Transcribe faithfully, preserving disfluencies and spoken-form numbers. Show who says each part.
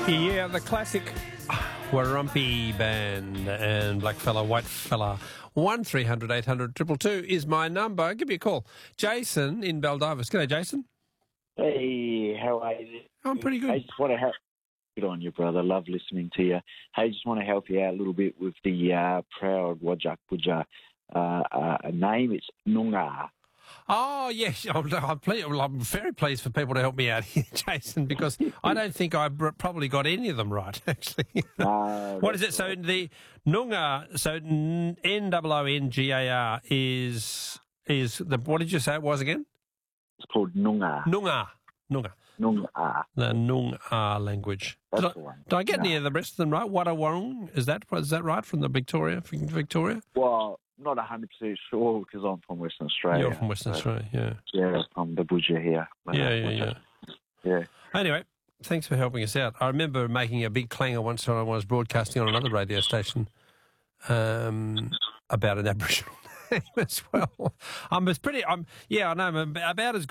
Speaker 1: Yeah, the classic Warumpi Band and Blackfella, Whitefella. one three hundred eight hundred two two two is my number. Give me a call. Jason in Baldivis. G'day, Jason.
Speaker 2: Hey, how are you?
Speaker 1: I'm pretty good.
Speaker 2: I just want to help. Good on you, brother. Love listening to you. Hey, just want to help you out a little bit with the uh, proud Wajak Puja uh, uh, name. It's Noongar.
Speaker 1: Oh, yes. I'm, I'm, ple- well, I'm very pleased for people to help me out here, Jason, because I don't think I br- probably got any of them right, actually.
Speaker 2: Uh,
Speaker 1: What is it? So the Noongar, so N O O N G A R is, is the, what did you say it was again?
Speaker 2: It's called Noongar.
Speaker 1: Noongar. Noongar.
Speaker 2: Noongar.
Speaker 1: The Noongar language.
Speaker 2: That's
Speaker 1: Did I,
Speaker 2: the one.
Speaker 1: did I get
Speaker 2: No.
Speaker 1: any of the rest of them right? Wadawarung, is that, is that right from the Victoria, from Victoria?
Speaker 2: Well, not one hundred percent sure because I'm from Western Australia.
Speaker 1: You're from Western
Speaker 2: so,
Speaker 1: Australia, yeah.
Speaker 2: Yeah, from the Buja here.
Speaker 1: Yeah, yeah, yeah.
Speaker 2: Yeah.
Speaker 1: Anyway, thanks for helping us out. I remember making a big clanger once when I was broadcasting on another radio station um, about an Aboriginal name as well. I'm as pretty, I'm, yeah, I know, I'm about as good